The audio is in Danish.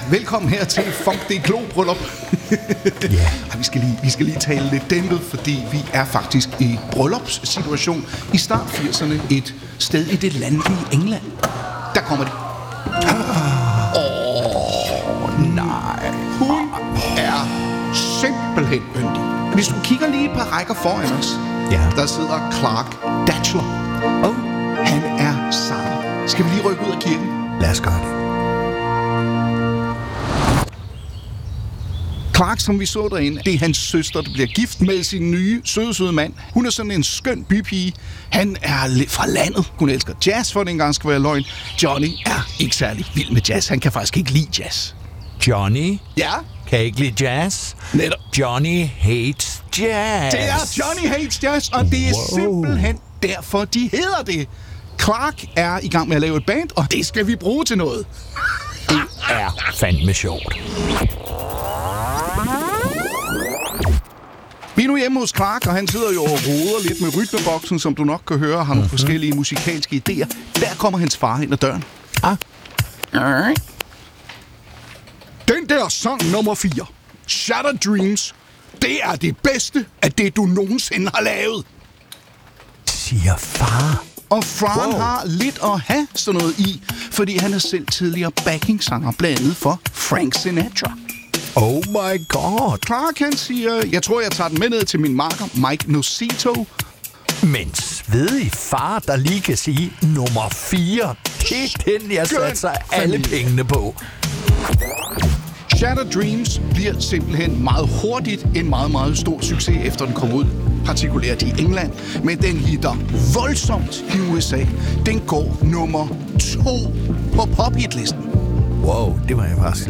velkommen her til Funk det Glo-bryllup. Vi skal lige tale lidt dæmpet, fordi vi er faktisk i bryllupssituation i start 80'erne et sted i det landlige England. Der kommer de. Nej. Hun er simpelthen yndig. Hvis du kigger lige et par rækker foran os, der sidder Clark Datchler. Han er sanger. Skal vi lige rykke ud af kirken? Lad os gøre det. Clark, som vi så derinde, det er hans søster, der bliver gift med sin nye, søde mand. Hun er sådan en skøn bypige. Han er lidt fra landet. Hun elsker jazz, for den gang skal være løgn. Johnny er ikke særlig vild med jazz. Han kan faktisk ikke lide jazz. Johnny? Ja? Kan ikke lide jazz? Netop. Johnny hates jazz. Det er Johnny hates jazz, og det er simpelthen derfor, de hedder det. Clark er i gang med at lave et band, og det skal vi bruge til noget. Det er fandme sjovt. Vi er nu hjemme hos Clark, og han sidder jo og roder lidt med rytmeboksen, som du nok kan høre, har nogle forskellige musikalske idéer. Der kommer hans far ind ad døren. Den der sang nummer 4, Shattered Dreams, det er det bedste af det, du nogensinde har lavet. Siger far. Og faren har lidt at have sådan noget i, fordi han er selv tidligere backingsanger, blandt andet for Frank Sinatra. Oh my god. Clark, han siger, jeg tror, jeg tager den med ned til min makker, Mike Nocito. Men svedig far, der lige kan sige nummer 4. Det er den, jeg satser alle pengene på. Shattered Dreams bliver simpelthen meget hurtigt en meget, meget stor succes, efter den kom ud, partikulært i England. Men den hitter voldsomt i USA. Den går nummer 2 på pop-hit-listen. Wow, det var jeg faktisk